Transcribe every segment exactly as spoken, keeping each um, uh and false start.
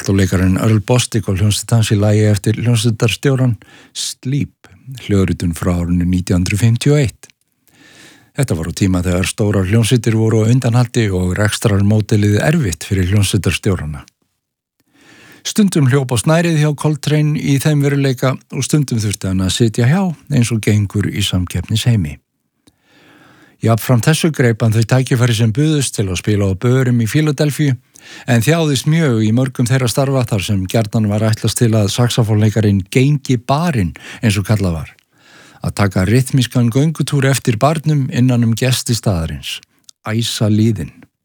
altoleikarinn Earl Bostic og hljómsveit hans í lagi eftir hljómsveitarstjóran Sleep, hljóðritun frá árinu nítján hundruð fimmtíu og eitt. Þetta var á tíma þegar stórar hljómsveitir voru á undanhaldi og rekstrarmódelið erfitt fyrir hljómsveitarstjórana. Stundum hljóp á snærið hjá Coltrane í þeim veruleika og stundum þurfti hann að sitja hjá eins og gengur í samkeppnisheimi. Jafnframt þessu greip hann þau tækifæri sem buðust til að spila á börum í Philadelphia, en þjáðist mjög í mörgum þeirra starfa þar sem gjarnan var ætlast til að saxofónleikarinn gengi barinn eins og kallað var. Að taka rytmískan göngutúr eftir barnum innan um gesti staðarins, æsa líðin.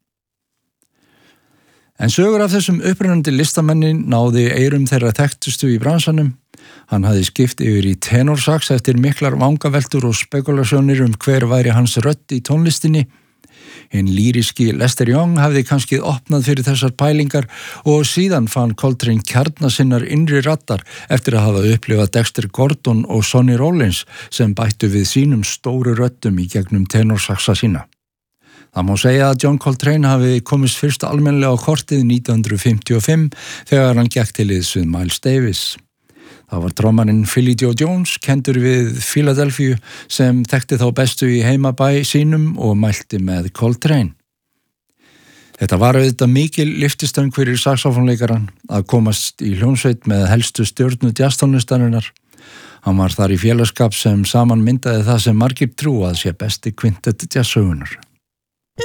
En sögur af þessum upprennandi listamennin náði eyrum þeirra þekktustu í bransanum. Hann hafði skipt yfir í tenorsax eftir miklar vangaveltur og spekulasjónir um hver væri hans rödd í tónlistinni. Hinn lýriski Lester Young hafði kannski opnað fyrir þessar pælingar og síðan fann Coltrane kjarna sinnar innri raddar eftir að hafa upplifað Dexter Gordon og Sonny Rollins sem bættu við sínum stóru röddum í gegnum tenorsaxa sína. Það má segja að John Coltrane hafi komist fyrst almennilega á kortið nítján hundruð fimmtíu og fimm þegar hann gekk til liðs við Miles Davis. Það var trommarinn Philly Joe Jones, kenndur við Philadelphia, sem þekkti þá bestu í heimabæ sínum og mælti með Coltrane. Þetta var auðvitað mikil lyftistöng fyrir saxofónleikarann að komast í hljómsveit með helstu stjörnu jazztónlistarinnar. Hann var þar í félagsskap sem saman myndaði það sem margir trúa að sé besti kvintett jazzsögunar.